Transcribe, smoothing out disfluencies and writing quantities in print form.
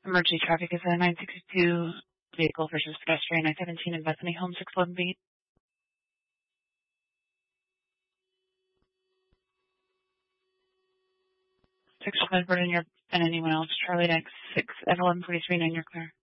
Emergency traffic is a 962 vehicle versus pedestrian, I-17 in Bethany, home 611 beat. 6 Edward and anyone else. Charlie next 6 at 11:43, 9, you're clear.